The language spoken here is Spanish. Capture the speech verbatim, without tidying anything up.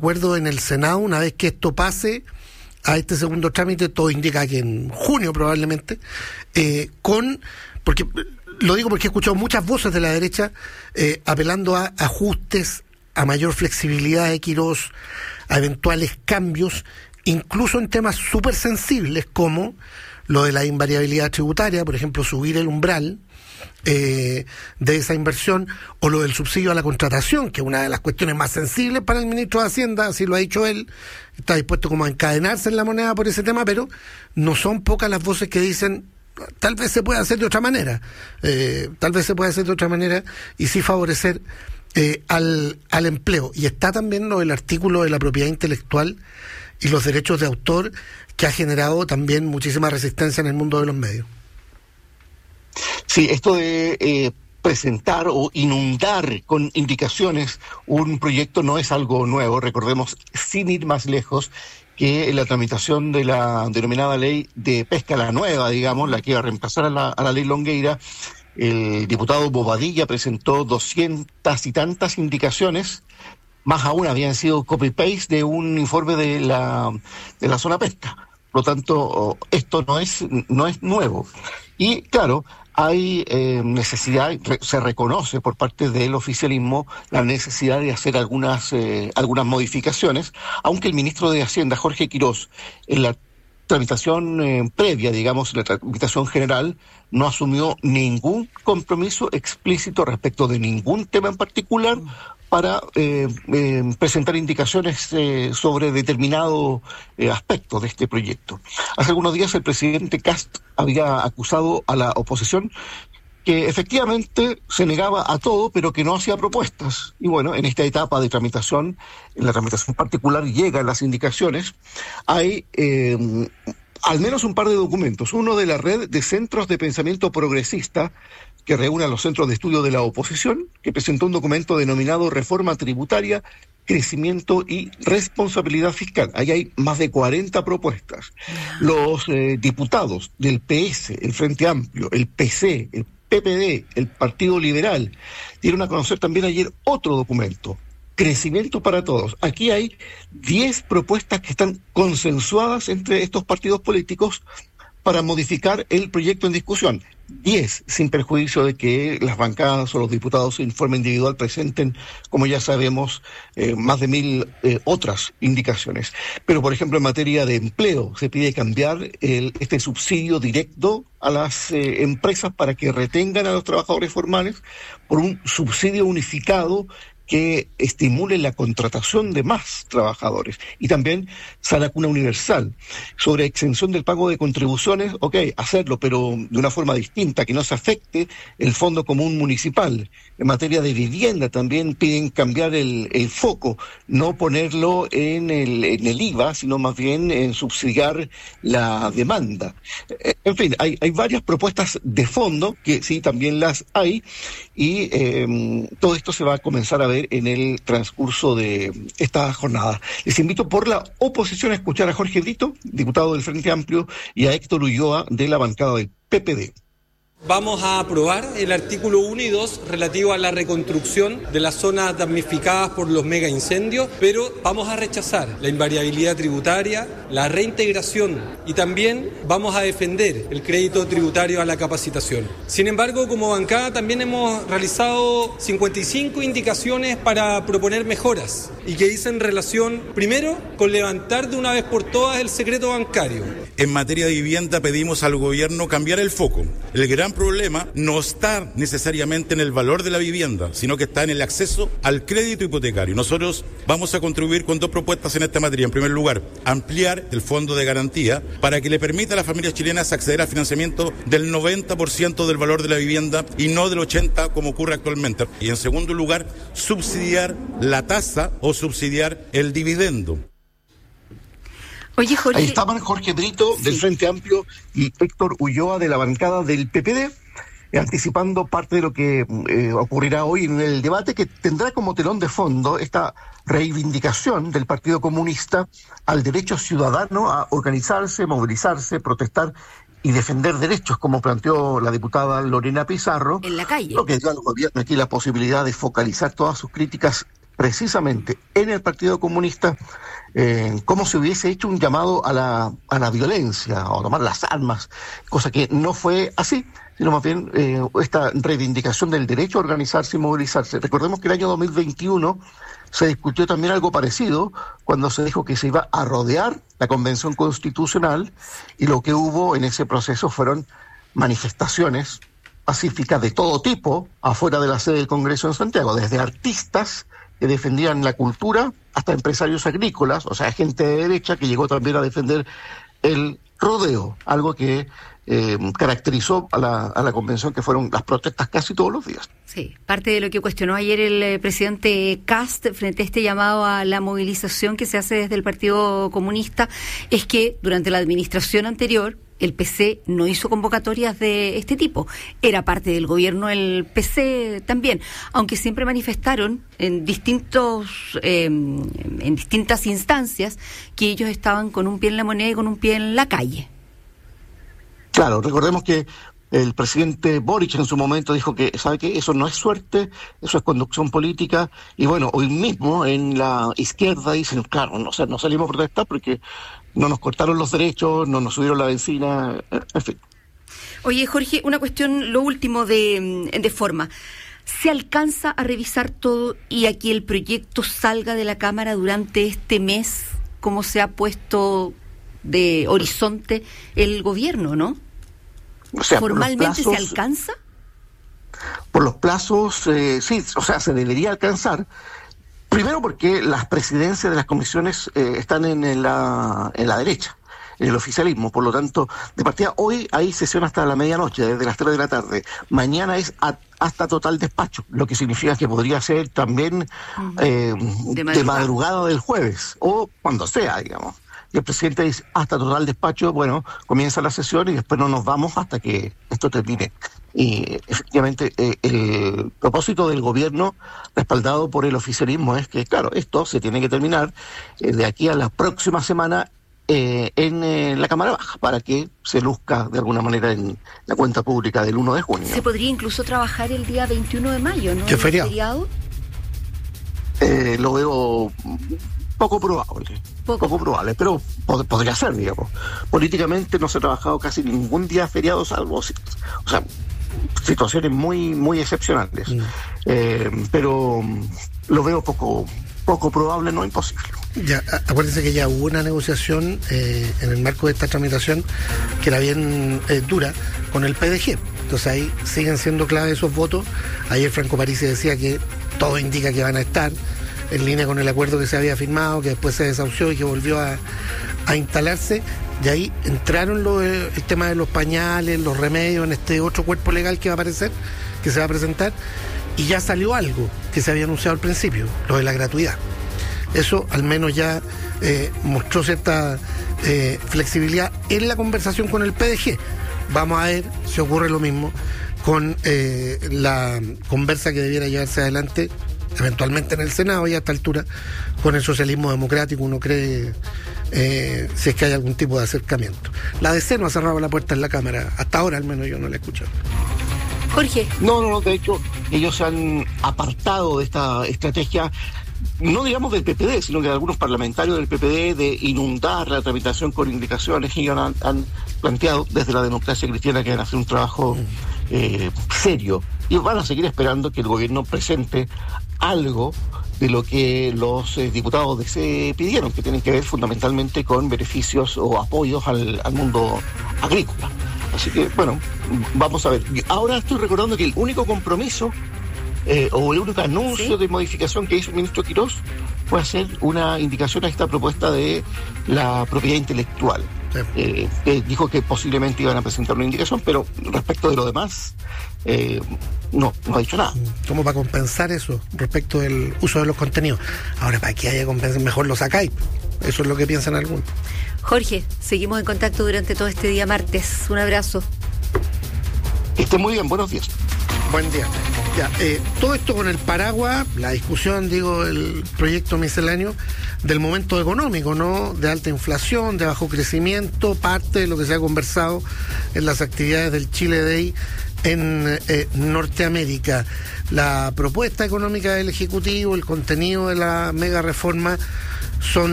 acuerdo en el Senado una vez que esto pase a este segundo trámite, todo indica que en junio probablemente, eh, con, porque lo digo porque he escuchado muchas voces de la derecha eh, apelando a ajustes, a mayor flexibilidad de Quirós, a eventuales cambios, incluso en temas súper sensibles como lo de la invariabilidad tributaria, por ejemplo, subir el umbral eh, de esa inversión, o lo del subsidio a la contratación, que es una de las cuestiones más sensibles para el ministro de Hacienda, así lo ha dicho él, está dispuesto como a encadenarse en la moneda por ese tema, pero no son pocas las voces que dicen tal vez se puede hacer de otra manera, eh, tal vez se puede hacer de otra manera y sí favorecer eh, al, al empleo. Y está también lo del artículo de la propiedad intelectual y los derechos de autor, que ha generado también muchísima resistencia en el mundo de los medios. Sí, esto de eh, presentar o inundar con indicaciones un proyecto no es algo nuevo. Recordemos, sin ir más lejos, que en la tramitación de la denominada ley de pesca, la nueva, digamos, la que iba a reemplazar a la, a la ley Longueira, el diputado Bobadilla presentó doscientas y tantas indicaciones, más aún habían sido copy-paste de un informe de la, de la zona pesca. Por lo tanto, esto no es, no es nuevo. Y claro, hay eh, necesidad, se reconoce por parte del oficialismo la necesidad de hacer algunas, eh, algunas modificaciones, aunque el ministro de Hacienda, Jorge Quirós, en la tramitación eh, previa, digamos, en la tramitación general, no asumió ningún compromiso explícito respecto de ningún tema en particular para eh, eh, presentar indicaciones eh, sobre determinado eh, aspecto de este proyecto. Hace algunos días el presidente Kast había acusado a la oposición que efectivamente se negaba a todo, pero que no hacía propuestas. Y bueno, en esta etapa de tramitación, en la tramitación particular, llegan las indicaciones. Hay eh, al menos un par de documentos. Uno de la red de centros de pensamiento progresista, que reúne a los centros de estudio de la oposición, que presentó un documento denominado Reforma Tributaria, Crecimiento y Responsabilidad Fiscal. Ahí hay más de cuarenta propuestas. Los eh, diputados del P S, el Frente Amplio, el P C, el P P D, el Partido Liberal, dieron a conocer también ayer otro documento, Crecimiento para Todos. Aquí hay diez propuestas que están consensuadas entre estos partidos políticos para modificar el proyecto en discusión. Diez, sin perjuicio de que las bancadas o los diputados en forma individual presenten, como ya sabemos, eh, más de mil eh, otras indicaciones. Pero, por ejemplo, en materia de empleo, se pide cambiar el, este subsidio directo a las eh, empresas para que retengan a los trabajadores formales por un subsidio unificado que estimule la contratación de más trabajadores. Y también Sala Cuna Universal. Sobre exención del pago de contribuciones, ok, hacerlo, pero de una forma distinta, que no se afecte el Fondo Común Municipal. En materia de vivienda también piden cambiar el, el foco, no ponerlo en el, en el I V A, sino más bien en subsidiar la demanda. En fin, hay, hay varias propuestas de fondo, que sí, también las hay, y eh, todo esto se va a comenzar a ver en el transcurso de esta jornada. Les invito por la oposición a escuchar a Jorge Brito, diputado del Frente Amplio, y a Héctor Ulloa, de la bancada del P P D. Vamos a aprobar el artículo uno y dos relativo a la reconstrucción de las zonas damnificadas por los mega incendios, pero vamos a rechazar la invariabilidad tributaria, la reintegración y también vamos a defender el crédito tributario a la capacitación. Sin embargo, como bancada también hemos realizado cincuenta y cinco indicaciones para proponer mejoras y que dicen relación, primero, con levantar de una vez por todas el secreto bancario. En materia de vivienda pedimos al gobierno cambiar el foco. El gran problema no está necesariamente en el valor de la vivienda, sino que está en el acceso al crédito hipotecario. Nosotros vamos a contribuir con dos propuestas en esta materia. En primer lugar, ampliar el fondo de garantía para que le permita a las familias chilenas acceder al financiamiento del noventa por ciento del valor de la vivienda y no del ochenta por ciento como ocurre actualmente. Y en segundo lugar, subsidiar la tasa o subsidiar el dividendo. Oye, Jorge. Ahí estaban Jorge Brito, del sí. Frente Amplio, y Héctor Ulloa, de la bancada del P P D, eh, anticipando parte de lo que eh, ocurrirá hoy en el debate, que tendrá como telón de fondo esta reivindicación del Partido Comunista al derecho ciudadano a organizarse, movilizarse, protestar y defender derechos, como planteó la diputada Lorena Pizarro. En la calle. Lo que dio al gobierno aquí la posibilidad de focalizar todas sus críticas precisamente en el Partido Comunista, eh, como si hubiese hecho un llamado a la, a la violencia o a tomar las armas, cosa que no fue así, sino más bien eh, esta reivindicación del derecho a organizarse y movilizarse. Recordemos que el año dos mil veintiuno se discutió también algo parecido cuando se dijo que se iba a rodear la Convención Constitucional, y lo que hubo en ese proceso fueron manifestaciones pacíficas de todo tipo afuera de la sede del Congreso en Santiago, desde artistas que defendían la cultura hasta empresarios agrícolas, o sea, gente de derecha que llegó también a defender el rodeo, algo que eh, caracterizó a la, a la convención, que fueron las protestas casi todos los días. Sí, parte de lo que cuestionó ayer el eh, presidente Kast frente a este llamado a la movilización que se hace desde el Partido Comunista es que durante la administración anterior el P C no hizo convocatorias de este tipo. Era parte del gobierno el P C también, aunque siempre manifestaron en distintos eh, en distintas instancias que ellos estaban con un pie en la moneda y con un pie en la calle. Claro, recordemos que el presidente Boric en su momento dijo que, ¿sabe qué? Eso no es suerte, eso es conducción política. Y bueno, hoy mismo en la izquierda dicen, claro, no, o sea, no salimos a protestar porque no nos cortaron los derechos, no nos subieron la benzina, en fin. Oye, Jorge, una cuestión, lo último de, de forma. ¿Se alcanza a revisar todo y a que el proyecto salga de la Cámara durante este mes, como se ha puesto de horizonte el gobierno, no? O sea, ¿formalmente plazos, se alcanza? Por los plazos, eh, sí, o sea, se debería alcanzar. Primero porque las presidencias de las comisiones eh, están en la, en la derecha, en el oficialismo. Por lo tanto, de partida, hoy hay sesión hasta la medianoche, desde las tres de la tarde. Mañana es a, hasta total despacho, lo que significa que podría ser también uh-huh. eh, de, madrugada. de madrugada del jueves, o cuando sea, digamos. Y el presidente dice, hasta total despacho, bueno, comienza la sesión y después no nos vamos hasta que esto termine. Y efectivamente eh, el propósito del gobierno, respaldado por el oficialismo, es que, claro, esto se tiene que terminar eh, de aquí a la próxima semana eh, en eh, la Cámara Baja, para que se luzca de alguna manera en la cuenta pública del uno de junio. Se podría incluso trabajar el día veintiuno de mayo, ¿no? ¿Qué feriado? feriado? Eh, lo veo poco probable. Poco, poco probable, pero pod- podría ser, digamos. Políticamente no se ha trabajado casi ningún día feriado, salvo, o sea, situaciones muy muy excepcionales. Mm. Eh, pero lo veo poco poco probable, no imposible. Ya, acuérdense que ya hubo una negociación eh, en el marco de esta tramitación que era bien eh, dura con el P D G. Entonces ahí siguen siendo clave esos votos. Ayer Franco Parisi decía que todo indica que van a estar en línea con el acuerdo que se había firmado, que después se desahució y que volvió a, a instalarse. Y ahí entraron lo, el tema de los pañales, los remedios en este otro cuerpo legal que va a aparecer, que se va a presentar, y ya salió algo que se había anunciado al principio, lo de la gratuidad. Eso al menos ya eh, mostró cierta eh, flexibilidad en la conversación con el P D G. Vamos a ver si ocurre lo mismo con eh, la conversa que debiera llevarse adelante eventualmente en el Senado, y a esta altura con el socialismo democrático, uno cree eh, si es que hay algún tipo de acercamiento. La D C no ha cerrado la puerta en la Cámara, hasta ahora al menos yo no la he escuchado. Jorge. No, no, no, de hecho ellos se han apartado de esta estrategia, no digamos del P P D, sino que de algunos parlamentarios del P P D, de inundar la tramitación con indicaciones, y han, han planteado desde la Democracia Cristiana que van a hacer un trabajo eh, serio, y van a seguir esperando que el gobierno presente algo de lo que los eh, diputados de C pidieron, que tienen que ver fundamentalmente con beneficios o apoyos al, al mundo agrícola. Así que, bueno, vamos a ver. Ahora estoy recordando que el único compromiso eh, o el único anuncio ¿Sí? de modificación que hizo el ministro Quirós fue hacer una indicación a esta propuesta de la propiedad intelectual. Sí. Eh, eh, dijo que posiblemente iban a presentar una indicación, pero respecto de lo demás, eh, no, no ha dicho nada. ¿Cómo para compensar eso respecto del uso de los contenidos? Ahora, para que haya compensación, mejor lo sacáis. Eso es lo que piensan algunos. Jorge, seguimos en contacto durante todo este día martes. Un abrazo. Que esté muy bien, buenos días. Buen día. Ya, eh, todo esto con el paraguas, la discusión, digo, el proyecto misceláneo del momento económico, ¿no? De alta inflación, de bajo crecimiento, parte de lo que se ha conversado en las actividades del Chile Day en eh, Norteamérica. La propuesta económica del Ejecutivo, el contenido de la mega reforma son